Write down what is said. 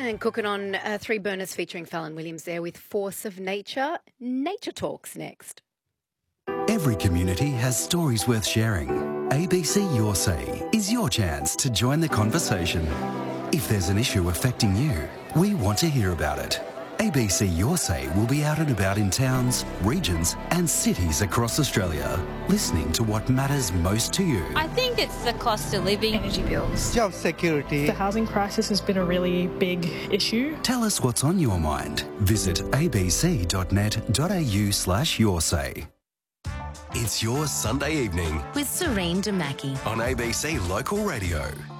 And cooking on Three Burners featuring Fallon Williams there with Force of Nature. Nature Talks next. Every community has stories worth sharing. ABC Your Say is your chance to join the conversation. If there's an issue affecting you, we want to hear about it. ABC Your Say will be out and about in towns, regions and cities across Australia, listening to what matters most to you. I think it's the cost of living, energy bills, job security. The housing crisis has been a really big issue. Tell us what's on your mind. Visit abc.net.au/yoursay. It's your Sunday evening with Serene Damaki on ABC Local Radio.